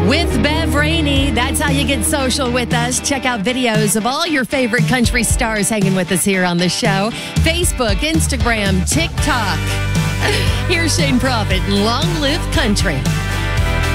With Bev Rainey. That's how you get social with us. Check out videos of all your favorite country stars hanging with us here on the show. Facebook, Instagram, TikTok. Here's Shane Prophet. Long live country.